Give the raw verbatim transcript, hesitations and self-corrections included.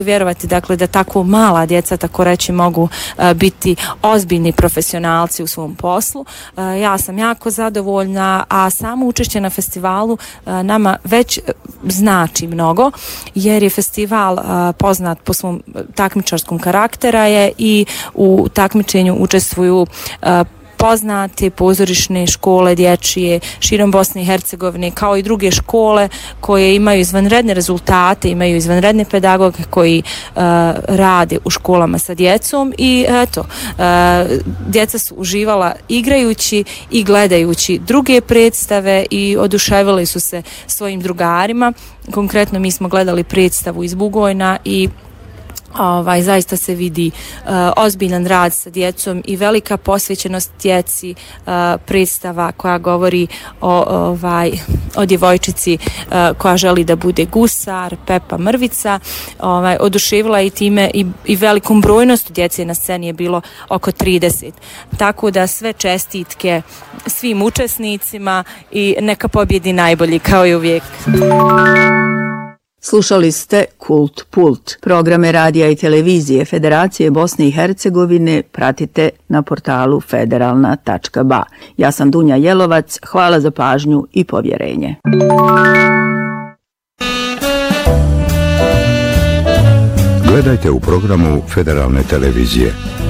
vjerovati dakle da tako mala djeca, tako reći, mogu uh, biti ozbiljni profesionalci u svom poslu. Uh, ja sam jako zadovoljna, a samo učešće na festivalu uh, nama već znači mnogo, jer je festival uh, poznat po svom takmičarskom karaktera je i u takmičenju učestvuju uh, poznate pozorišne škole dječje širom Bosne i Hercegovine, kao i druge škole koje imaju izvanredne rezultate, imaju izvanredne pedagoge koji uh, rade u školama sa djecom i eto, uh, djeca su uživala igrajući i gledajući druge predstave i oduševili su se svojim drugarima. Konkretno mi smo gledali predstavu iz Bugojna i Ovaj, zaista se vidi uh, ozbiljan rad sa djecom i velika posvećenost djeci, uh, predstava koja govori o, ovaj, o djevojčici uh, koja želi da bude gusar, Pepa Mrvica, ovaj, oduševila i time i, i velikom brojnostu djece na sceni je bilo oko trideset. Tako da sve čestitke svim učesnicima i neka pobjedi najbolji kao i uvijek. Slušali ste Kult Pult. Programe radija i televizije Federacije Bosne i Hercegovine pratite na portalu federalna tačka ba. Ja sam Dunja Jelovac, hvala za pažnju i povjerenje. Gledajte u programu Federalne televizije